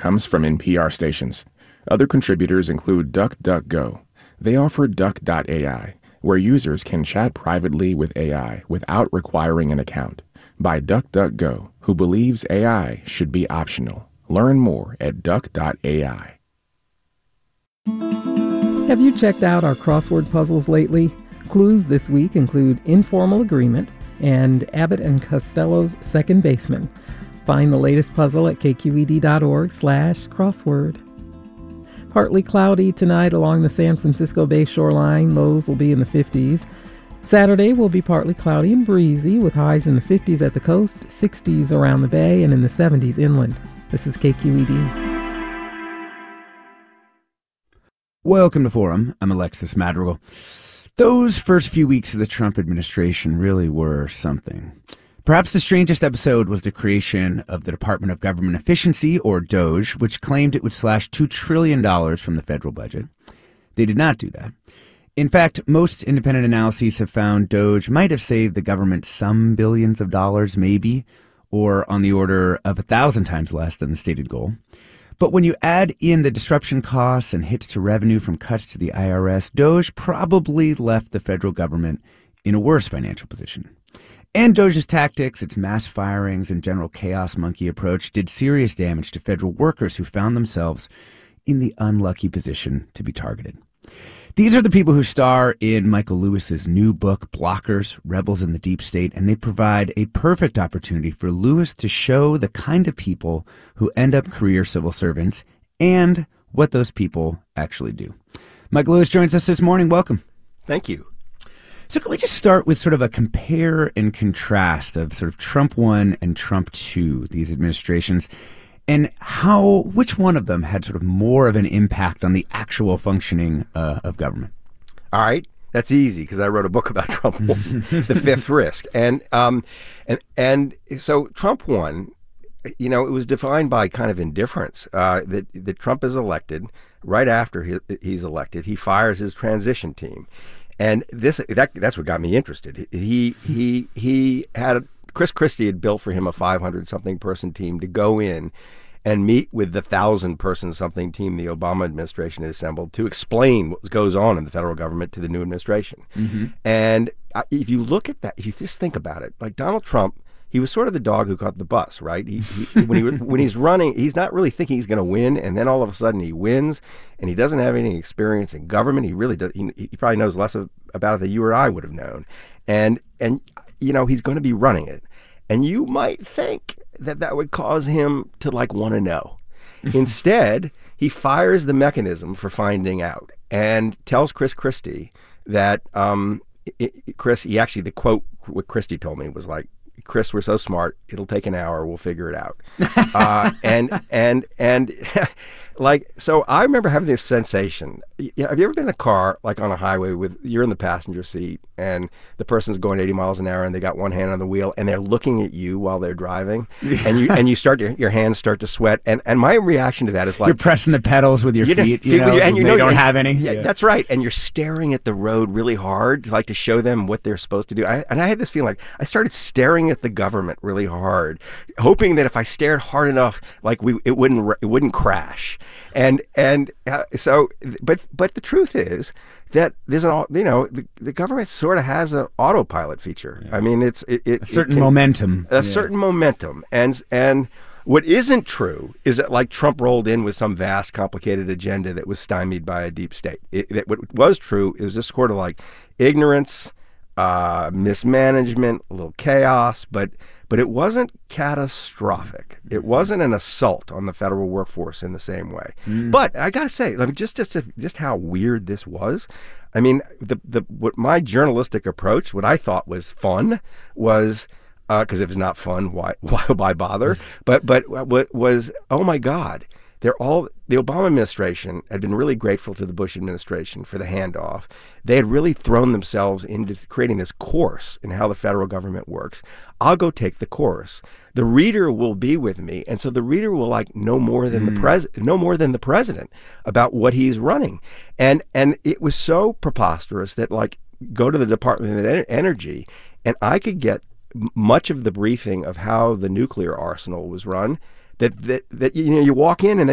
comes from NPR stations. Other contributors include DuckDuckGo. They offer Duck.ai, where users can chat privately with AI without requiring an account. By DuckDuckGo, who believes AI should be optional. Learn more at Duck.ai. Have you checked out our crossword puzzles lately? Clues this week include Informal Agreement and Abbott and Costello's Second Baseman. Find the latest puzzle at kqed.org/crossword. Partly cloudy tonight along the San Francisco Bay shoreline. Lows will be in the 50s. Saturday will be partly cloudy and breezy with highs in the 50s at the coast, 60s around the bay, and in the 70s inland. This is KQED. Welcome to Forum. I'm Alexis Madrigal. Those first few weeks of the Trump administration really were something. Perhaps the strangest episode was the creation of the Department of Government Efficiency, or DOGE, which claimed it would slash $2 trillion from the federal budget. They did not do that. In fact, most independent analyses have found DOGE might have saved the government some billions of dollars, maybe, or on the order of 1,000 times less than the stated goal. But when you add in the disruption costs and hits to revenue from cuts to the IRS, DOGE probably left the federal government in a worse financial position. And DOGE's tactics, its mass firings and general chaos monkey approach did serious damage to federal workers who found themselves in the unlucky position to be targeted. These are the people who star in Michael Lewis's new book, Blockers, Rebels in the Deep State, and they provide a perfect opportunity for Lewis to show the kind of people who end up career civil servants and what those people actually do. Michael Lewis joins us this morning. Welcome. Thank you. So can we just start with sort of a compare and contrast of sort of Trump 1 and Trump 2, these administrations, and which one of them had sort of more of an impact on the actual functioning of government? All right. That's easy because I wrote a book about Trump 1, The Fifth Risk. And so Trump 1, it was defined by kind of indifference. That Trump is elected. Right after he's elected, he fires his transition team. And that's what got me interested. He had Chris Christie had built for him a 500-something person team to go in and meet with the 1,000-person-something team the Obama administration had assembled to explain what goes on in the federal government to the new administration. Mm-hmm. And if you look at that, if you just think about it, like Donald Trump, he was sort of the dog who caught the bus, right? When he's running, he's not really thinking he's going to win, and then all of a sudden he wins, and he doesn't have any experience in government. He really does. He probably knows less about it than you or I would have known, and he's going to be running it, and you might think that would cause him to want to know. Instead, he fires the mechanism for finding out and tells Chris Christie that the quote what Christie told me was like, Chris, we're so smart, it'll take an hour, we'll figure it out. So I remember having this sensation. Have you ever been in a car, like on a highway, you're in the passenger seat and the person's going 80 miles an hour and they got one hand on the wheel and they're looking at you while they're driving and you start your hands start to sweat and my reaction to that is like, you're pressing the pedals with your feet, and they don't have any. Yeah, that's right. And you're staring at the road really hard to show them what they're supposed to do. I had this feeling like I started staring at the government really hard, hoping that if I stared hard enough, it wouldn't crash. But the truth is that there's the government sort of has an autopilot feature. Yeah. I mean, a certain momentum, and what isn't true is that Trump rolled in with some vast, complicated agenda that was stymied by a deep state. What was true is this sort of ignorance, mismanagement, a little chaos, but it wasn't catastrophic. It wasn't an assault on the federal workforce in the same way. Mm. But I gotta say, just how weird this was. I mean, what my journalistic approach, what I thought was fun, was because if it's not fun, why bother? But what was, oh my God. The Obama administration had been really grateful to the Bush administration for the handoff. They had really thrown themselves into creating this course in how the federal government works. I'll go take the course. The reader will be with me, and so the reader will know more than the president about what he's running. And it was so preposterous that go to the Department of Energy, and I could get much of the briefing of how the nuclear arsenal was run. That you walk in and